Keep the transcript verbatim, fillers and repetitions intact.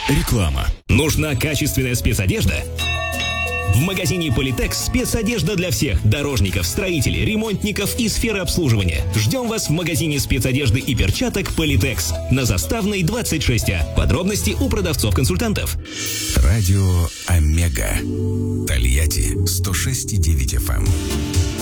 Реклама. Нужна качественная спецодежда? В магазине Политекс спецодежда для всех – дорожников, строителей, ремонтников и сферы обслуживания. Ждем вас в магазине спецодежды и перчаток Политекс на Заставной двадцать шесть А. Подробности у продавцов-консультантов. Радио Омега. Тольятти сто шесть и девять эф эм.